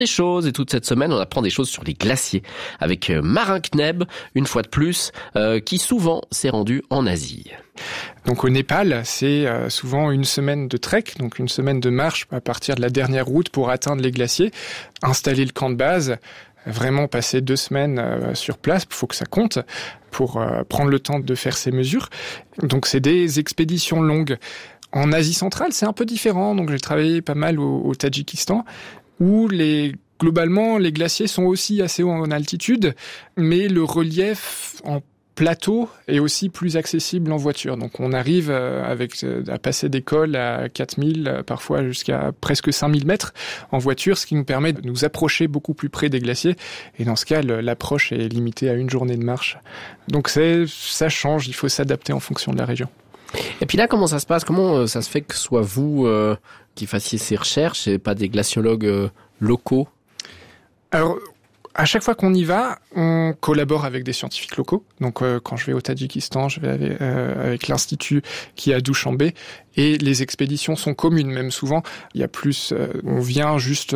des choses et toute cette semaine on apprend des choses sur les glaciers avec Marin Kneb, une fois de plus, qui souvent s'est rendu en Asie. Donc au Népal, c'est souvent une semaine de trek, donc une semaine de marche à partir de la dernière route pour atteindre les glaciers, installer le camp de base, vraiment passer 2 semaines sur place, il faut que ça compte pour prendre le temps de faire ces mesures. Donc c'est des expéditions longues. En Asie centrale, c'est un peu différent, donc j'ai travaillé pas mal au Tadjikistan, où globalement, les glaciers sont aussi assez hauts en altitude, mais le relief en plateau est aussi plus accessible en voiture. Donc on arrive à passer des cols à 4000, parfois jusqu'à presque 5000 mètres en voiture, ce qui nous permet de nous approcher beaucoup plus près des glaciers. Et dans ce cas, l'approche est limitée à 1 journée de marche. Donc ça change, il faut s'adapter en fonction de la région. Et puis là, comment ça se passe ? Comment ça se fait que ce soit vous qui fassiez ces recherches et pas des glaciologues locaux ? Alors, à chaque fois qu'on y va, on collabore avec des scientifiques locaux. Donc, quand je vais au Tadjikistan, je vais avec l'institut qui est à Douchambé. Et les expéditions sont communes, même souvent. Il y a plus, on vient juste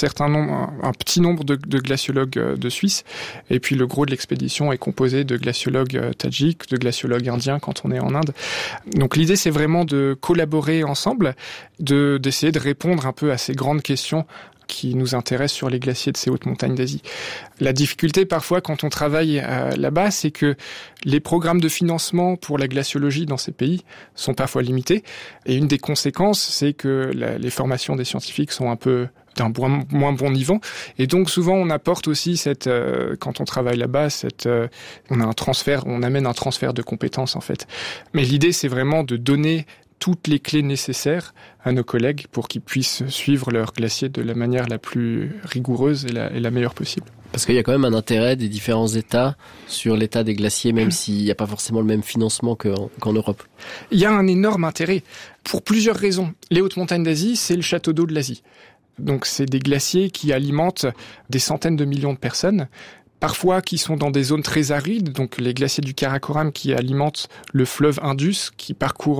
un petit nombre de glaciologues de Suisse. Et puis, le gros de l'expédition est composé de glaciologues tadjiks, de glaciologues indiens quand on est en Inde. Donc, l'idée, c'est vraiment de collaborer ensemble, d'essayer de répondre un peu à ces grandes questions qui nous intéresse sur les glaciers de ces hautes montagnes d'Asie. La difficulté parfois quand on travaille là-bas, c'est que les programmes de financement pour la glaciologie dans ces pays sont parfois limités. Et une des conséquences, c'est que les formations des scientifiques sont un peu d'un moins bon niveau. Et donc souvent on apporte aussi quand on travaille là-bas, on amène un transfert de compétences en fait. Mais l'idée c'est vraiment de donner toutes les clés nécessaires à nos collègues pour qu'ils puissent suivre leur glacier de la manière la plus rigoureuse et la meilleure possible. Parce qu'il y a quand même un intérêt des différents États sur l'état des glaciers, même s'il n'y a pas forcément le même financement qu'en Europe. Il y a un énorme intérêt pour plusieurs raisons. Les hautes montagnes d'Asie, c'est le château d'eau de l'Asie. Donc c'est des glaciers qui alimentent des centaines de millions de personnes, parfois qui sont dans des zones très arides, donc les glaciers du Karakoram qui alimentent le fleuve Indus, qui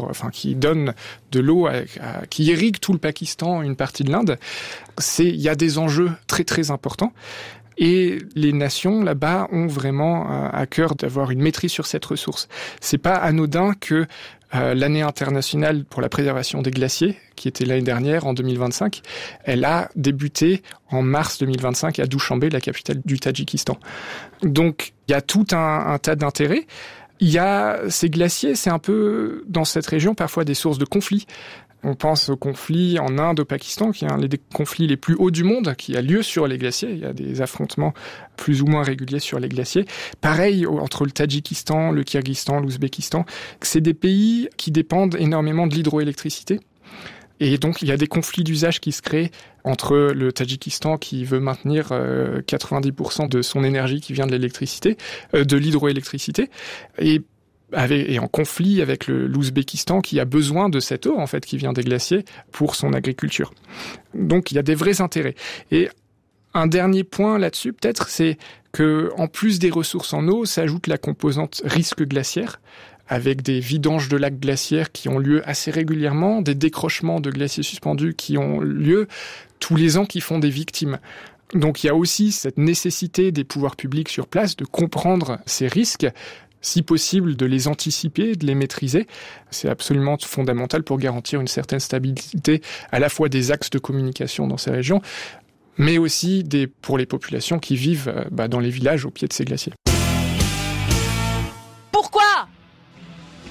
donne de l'eau, qui irrigue tout le Pakistan, une partie de l'Inde. Il y a des enjeux très très importants. Et les nations là-bas ont vraiment à cœur d'avoir une maîtrise sur cette ressource. C'est pas anodin que l'année internationale pour la préservation des glaciers, qui était l'année dernière, en 2025, elle a débuté en mars 2025 à Douchambé, la capitale du Tadjikistan. Donc, il y a tout un tas d'intérêts. Il y a ces glaciers, c'est un peu, dans cette région, parfois des sources de conflits. On pense au conflit en Inde, au Pakistan, qui est un des conflits les plus hauts du monde, qui a lieu sur les glaciers. Il y a des affrontements plus ou moins réguliers sur les glaciers. Pareil entre le Tadjikistan, le Kirghizistan, l'Ouzbékistan. C'est des pays qui dépendent énormément de l'hydroélectricité. Et donc, il y a des conflits d'usage qui se créent entre le Tadjikistan qui veut maintenir 90% de son énergie qui vient de l'électricité, de l'hydroélectricité, et en conflit avec l'Ouzbékistan qui a besoin de cette eau en fait qui vient des glaciers pour son agriculture. Donc il y a des vrais intérêts. Et un dernier point là-dessus peut-être, c'est que en plus des ressources en eau, s'ajoute la composante risque glaciaire avec des vidanges de lacs glaciaires qui ont lieu assez régulièrement, des décrochements de glaciers suspendus qui ont lieu tous les ans qui font des victimes. Donc il y a aussi cette nécessité des pouvoirs publics sur place de comprendre ces risques, si possible de les anticiper, de les maîtriser. C'est absolument fondamental pour garantir une certaine stabilité à la fois des axes de communication dans ces régions, mais aussi pour les populations qui vivent dans les villages au pied de ces glaciers. Pourquoi ?